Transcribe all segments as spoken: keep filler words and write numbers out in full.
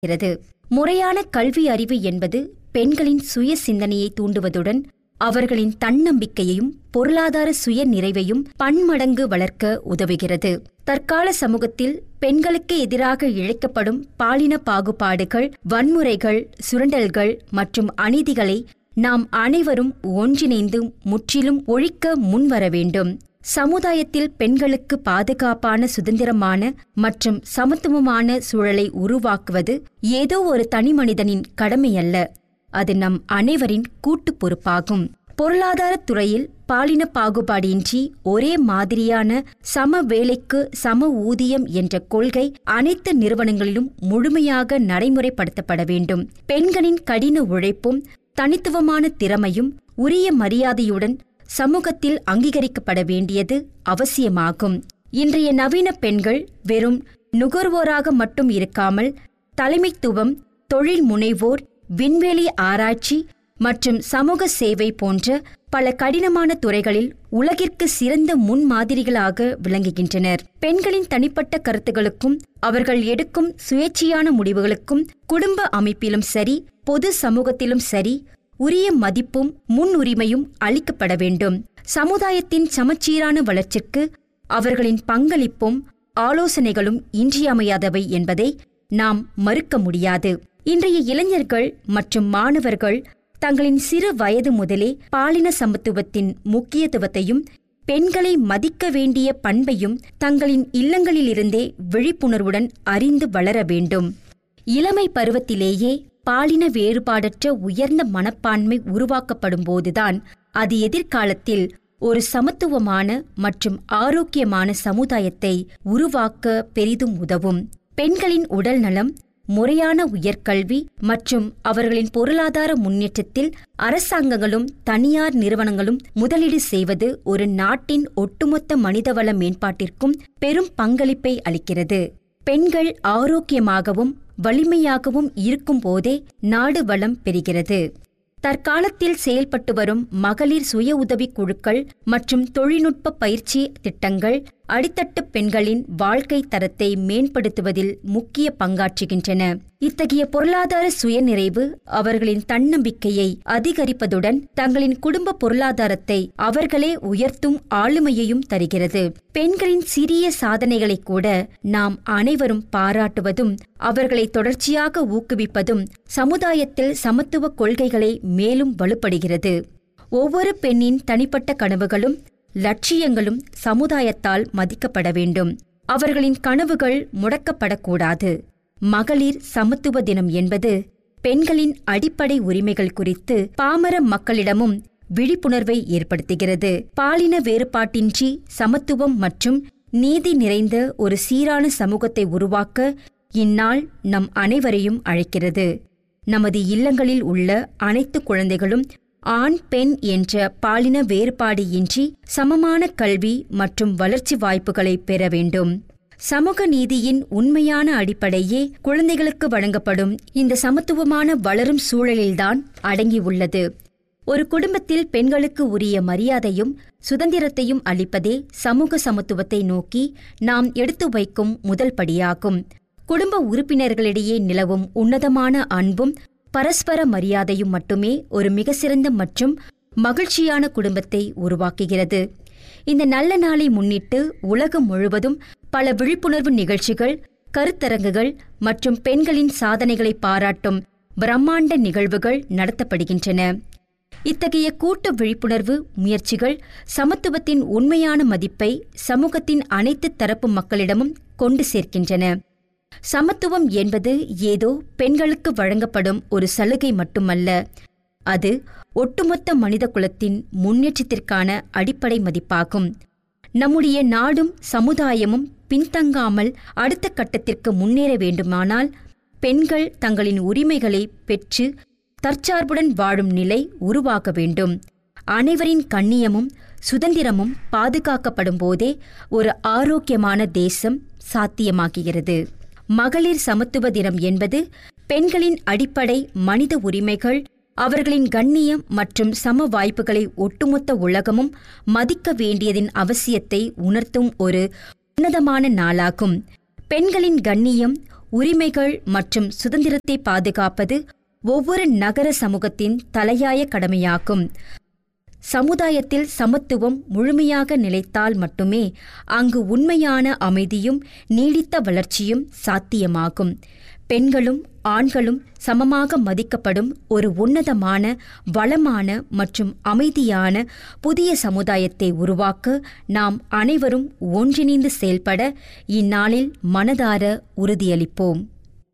இருக்கிறது. முறையான கல்வி அறிவு என்பது பெண்களின் சுய சிந்தனையை தூண்டுவதுடன் அவர்களின் தன்னம்பிக்கையையும் பொருளாதார சுய நிறைவையும் பன்மடங்கு வளர்க்க உதவுகிறது. தற்கால சமூகத்தில் பெண்களுக்கு எதிராக இழைக்கப்படும் பாலின பாகுபாடுகள், வன்முறைகள், சுரண்டல்கள் மற்றும் அநீதிகளை நாம் அனைவரும் ஒன்றிணைந்து முற்றிலும் ஒழிக்க முன்வர வேண்டும். சமுதாயத்தில் பெண்களுக்கு பாதுகாப்பான, சுதந்திரமான மற்றும் சமத்துவமான சூழலை உருவாக்குவது ஏதோ ஒரு தனிமனிதனின் கடமையல்ல, அது நம் அனைவரின் கூட்டு பொறுப்பாகும். பொருளாதாரத் துறையில் பாலின பாகுபாடின்றி ஒரே மாதிரியான சம வேலைக்கு சம ஊதியம் என்ற கொள்கை அனைத்து நிறுவனங்களிலும் முழுமையாக நடைமுறைப்படுத்தப்பட வேண்டும். பெண்களின் கடின உழைப்பும் தனித்துவமான திறமையும் உரிய மரியாதையுடன் சமூகத்தில் அங்கீகரிக்கப்பட வேண்டியது அவசியமாகும். இன்றைய நவீன பெண்கள் வெறும் நுகர்வோராக மட்டும் இருக்காமல் தலைமைத்துவம், தொழில் முனைவோர், விண்வெளி ஆராய்ச்சி மற்றும் சமூக சேவை போன்ற பல கடினமான துறைகளில் உலகிற்கு சிறந்த முன்மாதிரிகளாக விளங்குகின்றனர். பெண்களின் தனிப்பட்ட கருத்துகளுக்கும் அவர்கள் எடுக்கும் சுயேட்சையான முடிவுகளுக்கும் குடும்ப அமைப்பிலும் சரி, பொது சமூகத்திலும் சரி உரிய மதிப்பும் முன்னுரிமையும் அளிக்கப்பட வேண்டும். சமுதாயத்தின் சமச்சீரான வளர்ச்சிக்கு அவர்களின் பங்களிப்பும் ஆலோசனைகளும் இன்றியமையாதவை என்பதை நாம் மறுக்க முடியாது. இன்றைய இளைஞர்கள் மற்றும் மாணவர்கள் தங்களின் சிறு வயது முதலே பாலின சமத்துவத்தின் முக்கியத்துவத்தையும் பெண்களை மதிக்க வேண்டிய பண்பையும் தங்களின் இல்லங்களிலிருந்தே விழிப்புணர்வுடன் அறிந்து வளர வேண்டும். இளமை பருவத்திலேயே பாலின வேறுபாடற்ற உயர்ந்த மனப்பான்மை உருவாக்கப்படும் போதுதான் அது எதிர்காலத்தில் ஒரு சமத்துவமான மற்றும் ஆரோக்கியமான சமுதாயத்தை உருவாக்க பெரிதும் உதவும். பெண்களின் உடல் நலம், முறையான உயர்கல்வி மற்றும் அவர்களின் பொருளாதார முன்னேற்றத்தில் அரசாங்கங்களும் தனியார் நிறுவனங்களும் முதலீடு செய்வது ஒரு நாட்டின் ஒட்டுமொத்த மனிதவள மேம்பாட்டிற்கும் பெரும் பங்களிப்பை அளிக்கிறது. பெண்கள் ஆரோக்கியமாகவும் வலிமையாகவும் இருக்கும் போதே நாடு வளம் பெறுகிறது. தற்காலத்தில் செயல்பட்டு வரும் மகளிர் சுய உதவிக் குழுக்கள் மற்றும் தொழில்நுட்ப பயிற்சி திட்டங்கள் அடித்தட்டு பெண்களின் வாழ்க்கை தரத்தை மேம்படுத்துவதில் முக்கிய பங்காற்றுகின்றன. இத்தகைய பொருளாதார சுயநிறைவு அவர்களின் தன்னம்பிக்கையை அதிகரிப்பதுடன் தங்களின் குடும்ப பொருளாதாரத்தை அவர்களே உயர்த்தும் ஆளுமையையும் தருகிறது. பெண்களின் சிறிய சாதனைகளை கூட நாம் அனைவரும் பாராட்டுவதும் அவர்களை தொடர்ச்சியாக ஊக்குவிப்பதும் சமுதாயத்தில் சமத்துவ கொள்கைகளை மேலும் வலுப்படுகிறது. ஒவ்வொரு பெண்ணின் தனிப்பட்ட கனவுகளும் லட்சியங்களும் சமுதாயத்தால் மதிக்கப்பட வேண்டும். அவர்களின் கனவுகள் முடக்கப்படக்கூடாது. மகளிர் சமத்துவ தினம் என்பது பெண்களின் அடிப்படை உரிமைகள் குறித்து பாமர மக்களிடமும் விழிப்புணர்வை ஏற்படுத்துகிறது. பாலின வேறுபாட்டின்றி சமத்துவம் மற்றும் நீதி நிறைந்த ஒரு சீரான சமூகத்தை உருவாக்க இந்நாள் நம் அனைவரையும் அழைக்கிறது. நமது இல்லங்களில் உள்ள அனைத்து குழந்தைகளும் ஆண், பெண் என்ற பாலின வேறுபாடு இன்றி சமமான கல்வி மற்றும் வளர்ச்சி வாய்ப்புகளை பெற வேண்டும். சமூக நீதியின் உண்மையான அடிப்படையே குழந்தைகளுக்கு வழங்கப்படும் இந்த சமத்துவமான வளரும் சூழலில்தான் அடங்கியுள்ளது. ஒரு குடும்பத்தில் பெண்களுக்கு உரிய மரியாதையும் சுதந்திரத்தையும் அளிப்பதே சமூக சமத்துவத்தை நோக்கி நாம் எடுத்து வைக்கும் முதல் படியாகும். குடும்ப உறுப்பினர்களிடையே நிலவும் உன்னதமான அன்பும் பரஸ்பர மரியாதையும் மட்டுமே ஒரு மிக சிறந்த மற்றும் மகிழ்ச்சியான குடும்பத்தை உருவாக்குகிறது. இந்த நல்ல நாளை முன்னிட்டு உலகம் முழுவதும் பல விழிப்புணர்வு நிகழ்ச்சிகள், கருத்தரங்குகள் மற்றும் பெண்களின் சாதனைகளை பாராட்டும் பிரம்மாண்ட நிகழ்வுகள் நடத்தப்படுகின்றன. இத்தகைய கூட்டு விழிப்புணர்வு முயற்சிகள் சமத்துவத்தின் உண்மையான மதிப்பை சமூகத்தின் அனைத்து தரப்பு மக்களிடமும் கொண்டு சேர்க்கின்றன. சமத்துவம் என்பது ஏதோ பெண்களுக்கு வழங்கப்படும் ஒரு சலுகை மட்டுமல்ல, அது ஒட்டுமொத்த மனித குலத்தின் முன்னேற்றத்திற்கான அடிப்படை மதிப்பாகும். நம்முடைய நாடும் சமுதாயமும் பின்தங்காமல் அடுத்த கட்டத்திற்கு முன்னேற வேண்டுமானால் பெண்கள் தங்களின் உரிமைகளை பெற்று தற்சார்புடன் வாழும் நிலை உருவாக வேண்டும். அனைவரின் கண்ணியமும் சுதந்திரமும் பாதுகாக்கப்படும் போதே ஒரு ஆரோக்கியமான தேசம் சாத்தியமாகிறது. மகளிர் சமத்துவ தினம் என்பது பெண்களின் அடிப்படை மனித உரிமைகள், அவர்களின் கண்ணியம் மற்றும் சம வாய்ப்புகளை ஒட்டுமொத்த உலகமும் மதிக்க வேண்டியதின் அவசியத்தை உணர்த்தும் ஒரு உன்னதமான நாளாகும். பெண்களின் கண்ணியம், உரிமைகள் மற்றும் சுதந்திரத்தை பாதுகாப்பது ஒவ்வொரு நகர சமூகத்தின் தலையாய கடமையாகும். சமுதாயத்தில் சமத்துவம் முழுமையாக நிலைத்தால் மட்டுமே அங்கு உண்மையான அமைதியும் நீடித்த வளர்ச்சியும் சாத்தியமாகும். பெண்களும் ஆண்களும் சமமாக மதிக்கப்படும் ஒரு உன்னதமான, வளமான மற்றும் அமைதியான புதிய சமுதாயத்தை உருவாக்க நாம் அனைவரும் ஒன்றிணைந்து செயல்பட இந்நாளில் மனதார உறுதியளிப்போம்.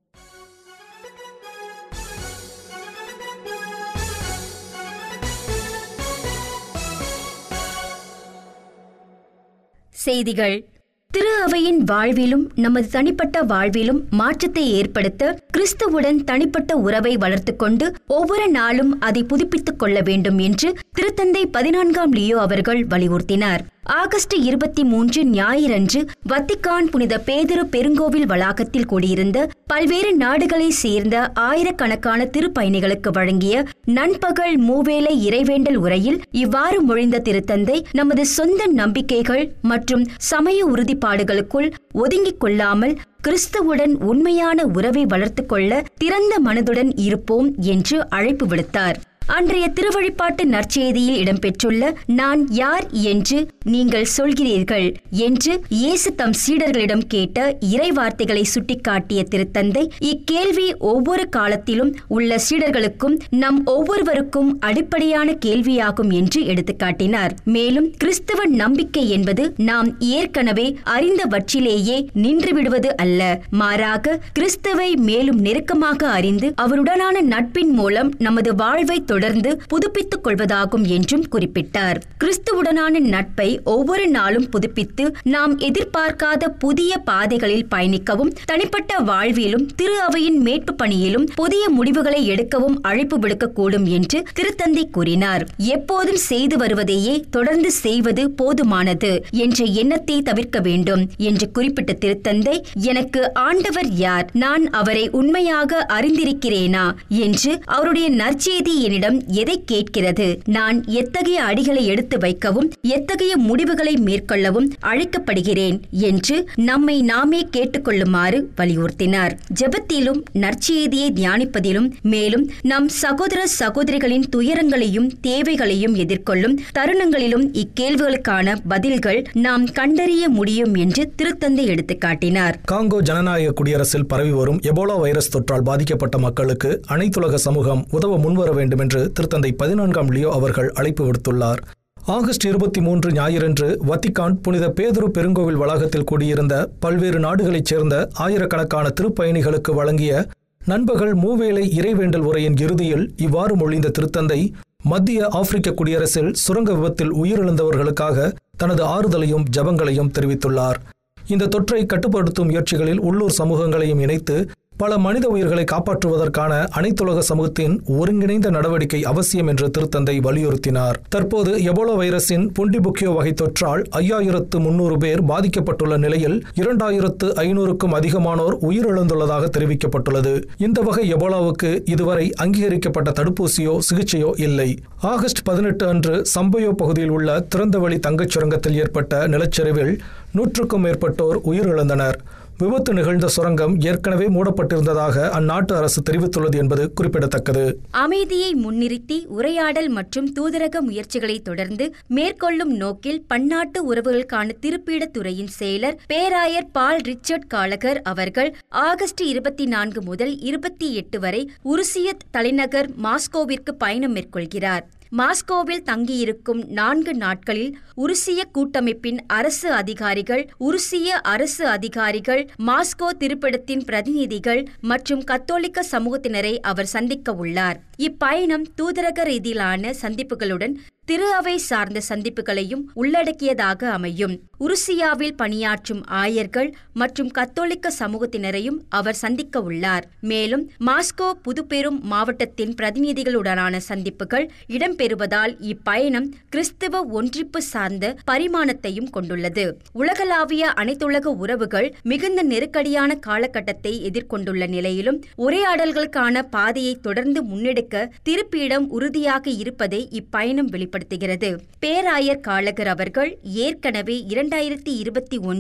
செய்திகள். திரு அவையின் வாழ்விலும் நமது தனிப்பட்ட வாழ்விலும் மாற்றத்தை ஏற்படுத்த கிறிஸ்துவுடன் தனிப்பட்ட உறவை வளர்த்துக் கொண்டு ஒவ்வொரு நாளும் அதை புதுப்பித்துக் கொள்ள வேண்டும் என்று திருத்தந்தை பதினான்காம் லியோ அவர்கள் வலியுறுத்தினார். ஆகஸ்ட் இருபத்தி மூன்று ஞாயிறன்று வத்திக்கான் புனித பேதுரு பெருங்கோவில் வளாகத்தில் கூடியிருந்த பல்வேறு நாடுகளைச் சேர்ந்த ஆயிரக்கணக்கான திருப்பயணிகளுக்கு வழங்கிய நண்பகல் மூவேளை இறைவேண்டல் உரையில் இவ்வாறு மொழிந்த திருத்தந்தை, நமது சொந்த நம்பிக்கைகள் மற்றும் சமய உறுதிப்பாடுகளுக்குள் ஒதுங்கிக் கொள்ளாமல் கிறிஸ்துவுடன் உண்மையான உறவை வளர்த்துக் கொள்ள திறந்த மனதுடன் இருப்போம் என்று அழைப்பு விடுத்தார். அன்றைய திருவழிபாட்டு நற்செய்தியில் இடம்பெற்றுள்ள நான் யார் என்று நீங்கள் சொல்கிறீர்கள் என்று இயேசு தம் சீடர்களிடம் கேட்ட இறைவார்த்தைகளை சுட்டிக்காட்டிய திருத்தந்தை, இக்கேள்வி ஒவ்வொரு காலத்திலும் உள்ள சீடர்களுக்கும் நம் ஒவ்வொருவருக்கும் அடிப்படையான கேள்வியாகும் என்று எடுத்துக்காட்டினார். மேலும் கிறிஸ்தவ நம்பிக்கை என்பது நாம் ஏற்கனவே அறிந்தவற்றிலேயே நின்றுவிடுவது அல்ல, மாறாக கிறிஸ்துவை மேலும் நெருக்கமாக அறிந்து அவருடனான நட்பின் மூலம் நமது வாழ்வை தொடர்ந்து புதுப்பித்துக் கொள்வதாகும் என்றும் குறிப்பிட்டார். கிறிஸ்துவுடனான நட்பை ஒவ்வொரு நாளும் புதுப்பித்து நாம் எதிர்பார்க்காத புதிய பாதைகளில் பயணிக்கவும், தனிப்பட்ட வாழ்விலும் திரு அவையின் மேட்பு பணியிலும் புதிய முடிவுகளை எடுக்கவும் அழைப்பு விடுக்கக்கூடும் என்று திருத்தந்தை கூறினார். எப்போதும் செய்து வருவதையே தொடர்ந்து செய்வது போதுமானது என்ற எண்ணத்தை தவிர்க்க வேண்டும் என்று குறிப்பிட்ட திருத்தந்தை, எனக்கு ஆண்டவர் யார், நான் அவரை உண்மையாக அறிந்திருக்கிறேனா என்று அவருடைய நற்செய்தி என்னிடம் எதை கேட்கிறது, நான் எத்தகைய அடிகளை எடுத்து வைக்கவும் எத்தகைய முடிவுகளை மேற்கொள்ளவும் அழைக்கப்படுகிறேன் என்று நம்மை நாமே கேட்டுக்கொள்ளுமாறு வலியுறுத்தினார். ஜெபத்திலும் நற்செய்தியை தியானிப்பதிலும் மேலும் நம் சகோதர சகோதரிகளின் துயரங்களையும் தேவைகளையும் எதிர்கொள்ளும் தருணங்களிலும் இக்கேள்விகளுக்கான பதில்கள் நாம் கண்டறிய முடியும் என்று திருத்தந்தை எடுத்துக்காட்டினார். காங்கோ ஜனநாயக குடியரசில் பரவி வரும் எபோலா வைரஸ் தொற்றால் பாதிக்கப்பட்ட மக்களுக்கு அனைத்துலக சமூகம் உதவ முன்வர வேண்டும் என்று திருத்தந்தை பதினான்காம் லியோ அவர்கள் அழைப்பு விடுத்துள்ளார். ஆகஸ்ட் இருபத்தி மூன்று ஞாயிறன்று வத்திக்கான் புனித பேதுரு பெருங்கோவில் வளாகத்தில் கூடியிருந்த பல்வேறு நாடுகளைச் சேர்ந்த ஆயிரக்கணக்கான திருப்பயணிகளுக்கு வழங்கிய நண்பகல் மூவேளை இறைவேண்டல் உரையின் இறுதியில் இவ்வாறு மொழிந்த திருத்தந்தை, மத்திய ஆப்பிரிக்க குடியரசில் சுரங்க விபத்தில் உயிரிழந்தவர்களுக்காக தனது ஆறுதலையும் ஜபங்களையும் தெரிவித்துள்ளார். இந்த தொற்றை கட்டுப்படுத்தும் முயற்சிகளில் உள்ளூர் சமூகங்களையும் இணைத்து பல மனித உயிர்களை காப்பாற்றுவதற்கான அனைத்துலக சமூகத்தின் ஒருங்கிணைந்த நடவடிக்கை அவசியம் என்று திருத்தந்தை வலியுறுத்தினார். தற்போது எபோலா வைரஸின் புண்டிபுக்கியோ வகை தொற்றால் ஐயாயிரத்து முன்னூறு பேர் பாதிக்கப்பட்டுள்ள நிலையில் இரண்டாயிரத்து ஐநூறுக்கும் அதிகமானோர் உயிரிழந்துள்ளதாக தெரிவிக்கப்பட்டுள்ளது. இந்த வகை எபோலாவுக்கு இதுவரை அங்கீகரிக்கப்பட்ட தடுப்பூசியோ சிகிச்சையோ இல்லை. ஆகஸ்ட் பதினெட்டு அன்று சம்பயோ பகுதியில் உள்ள திறந்தவெளி தங்கச் சுரங்கத்தில் ஏற்பட்ட நிலச்சரிவில் நூற்றுக்கும் மேற்பட்டோர் உயிரிழந்தனர். விபத்து நிகழ்ந்த சுரங்கம் ஏற்கனவே மூடப்பட்டிருந்ததாக அந்நாட்டு அரசு தெரிவித்துள்ளது என்பது குறிப்பிடத்தக்கது. அமைதியை முன்னிறுத்தி உரையாடல் மற்றும் தூதரக முயற்சிகளை தொடர்ந்து மேற்கொள்ளும் நோக்கில் பன்னாட்டு உறவுகளுக்கான திருப்பீடத் துறையின் செயலர் பேராயர் பால் ரிச்சர்ட் காலகர் அவர்கள் ஆகஸ்ட் இருபத்தி நான்கு முதல் இருபத்தி எட்டு வரை உருசிய தலைநகர் மாஸ்கோவிற்கு பயணம் மேற்கொள்கிறார். மாஸ்கோவில் தங்கியிருக்கும் நான்கு நாட்களில் உருசிய கூட்டமைப்பின் அரசு அதிகாரிகள், உருசிய அரசு அதிகாரிகள், மாஸ்கோ திருப்பிடத்தின் பிரதிநிதிகள் மற்றும் கத்தோலிக்க சமூகத்தினரை அவர் சந்திக்க உள்ளார். இப்பயணம் தூதரக ரீதியிலான சந்திப்புகளுடன் திரு அவை சார்ந்த சந்திப்புகளையும் உள்ளடக்கியதாக அமையும். உருசியாவில் பணியாற்றும் ஆயர்கள் மற்றும் கத்தோலிக்க சமூகத்தினரையும் அவர் சந்திக்க உள்ளார். மேலும் மாஸ்கோ புதுப்பெரும் மாவட்டத்தின் பிரதிநிதிகளுடனான சந்திப்புகள் இடம்பெறுவதால் இப்பயணம் கிறிஸ்தவ ஒன்றிப்பு சார்ந்த பரிமாணத்தையும் கொண்டுள்ளது. உலகளாவிய அனைத்துலக உறவுகள் மிகுந்த நெருக்கடியான காலகட்டத்தை எதிர்கொண்டுள்ள நிலையிலும் உரையாடல்களுக்கான பாதையை தொடர்ந்து முன்னெடுக்க திருப்பீடம் உறுதியாக இருப்பதை இப்பயணம் வெளிப்படுத்துகிறது. பேராயர் காலகர் அவர்கள் ஏற்கனவே இரண்டாயிரத்தி இருபத்தி ஒன்று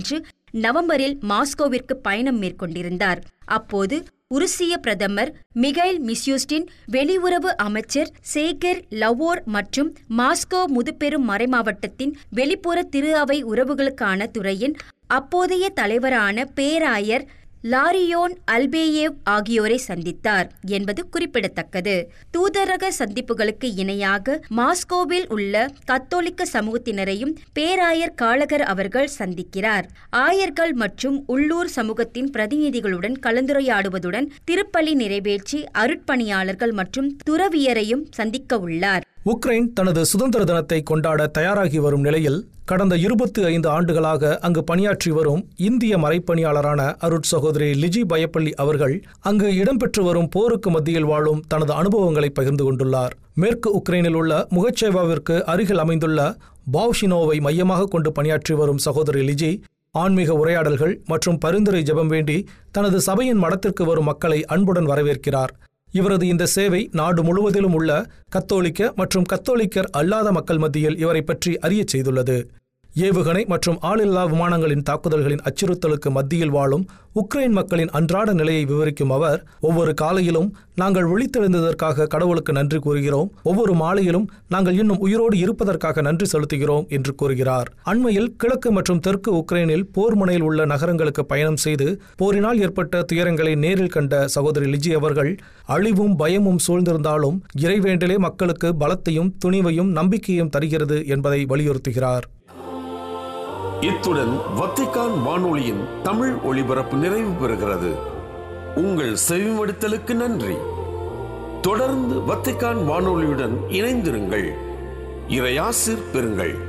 நவம்பரில் மாஸ்கோவிற்கு பயணம் மேற்கொண்டிருந்தார். அப்போது உருசிய பிரதமர் மிகைல் மிஷ்யூஸ்டின், வெளியுறவு அமைச்சர் சேகர் லவோர் மற்றும் மாஸ்கோ முதுபெரும் மறைமாவட்டத்தின் வெளிப்புற திரு அவை உறவுகளுக்கான துறையின் அப்போதைய தலைவரான பேராயர் லாரியோன் அல்பேயேவ் ஆகியோரை சந்தித்தார் என்பது குறிப்பிடத்தக்கது. தூதரக சந்திப்புகளுக்கு இணையாக மாஸ்கோவில் உள்ள கத்தோலிக்க சமூகத்தினரையும் பேராயர் காலகர் அவர்கள் சந்திக்கிறார். ஆயர்கள் மற்றும் உள்ளூர் சமூகத்தின் பிரதிநிதிகளுடன் கலந்துரையாடுவதுடன் திருப்பலி நிறைவேற்றி அருட்பணியாளர்கள் மற்றும் துறவியரையும் சந்திக்க உள்ளார். உக்ரைன் தனது சுதந்திர தினத்தை கொண்டாட தயாராகி வரும் நிலையில் கடந்த இருபத்தி ஐந்து ஆண்டுகளாக அங்கு பணியாற்றி வரும் இந்திய மறைப்பணியாளரான அருட் சகோதரி லிஜி பயப்பள்ளி அவர்கள் அங்கு இடம்பெற்று வரும் போருக்கு மத்தியில் வாழும் தனது அனுபவங்களை பகிர்ந்து கொண்டுள்ளார். மேற்கு உக்ரைனில் உள்ள முகச்சேவாவிற்கு அருகில் அமைந்துள்ள பாவ்ஷினோவை மையமாக கொண்டு பணியாற்றி வரும் சகோதரி லிஜி ஆன்மீக உரையாடல்கள் மற்றும் பரிந்துரை ஜெபம் வேண்டி தனது சபையின் மடத்திற்கு வரும் மக்களை அன்புடன் வரவேற்கிறார். இவரது இந்த சேவை நாடு முழுவதிலும் உள்ள கத்தோலிக்க மற்றும் கத்தோலிக்கர் அல்லாத மக்கள் மத்தியில் இவரை பற்றி அறியச் செய்துள்ளது. ஏவுகணை மற்றும் ஆளில்லா விமானங்களின் தாக்குதல்களின் அச்சுறுத்தலுக்கு மத்தியில் வாழும் உக்ரைன் மக்களின் அன்றாட நிலையை விவரிக்கும் அவர், ஒவ்வொரு காலையிலும் நாங்கள் விழித்தெழுந்ததற்காக கடவுளுக்கு நன்றி கூறுகிறோம், ஒவ்வொரு மாலையிலும் நாங்கள் இன்னும் உயிரோடு இருப்பதற்காக நன்றி செலுத்துகிறோம் என்று கூறுகிறார். அண்மையில் கிழக்கு மற்றும் தெற்கு உக்ரைனில் போர் முனையில் உள்ள நகரங்களுக்கு பயணம் செய்து போரினால் ஏற்பட்ட துயரங்களை நேரில் கண்ட சகோதரி லிஜி அவர்கள், அழிவும் பயமும் சூழ்ந்திருந்தாலும் இறைவேண்டலே மக்களுக்கு பலத்தையும் துணிவையும் நம்பிக்கையும் தருகிறது என்பதை வலியுறுத்துகிறார். இத்துடன் வத்திக்கான் வானொலியின் தமிழ் ஒளிபரப்பு நிறைவு பெறுகிறது. உங்கள் செவிமடுத்தலுக்கு நன்றி. தொடர்ந்து வத்திக்கான் வானொலியுடன் இணைந்திருங்கள். இறையாசிர் பெறுங்கள்.